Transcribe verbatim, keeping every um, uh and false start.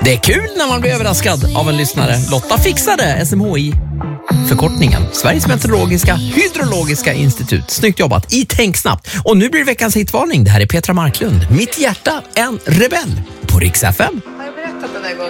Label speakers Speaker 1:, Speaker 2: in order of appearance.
Speaker 1: Det är kul när man blir överraskad av en lyssnare. Lotta fixade S M H I. Förkortningen Sveriges meteorologiska hydrologiska institut. Snyggt jobbat i Tänk snabbt. Och nu blir det veckans hitvarning. Det här är Petra Marklund. Mitt hjärta, en rebell på Rix F M.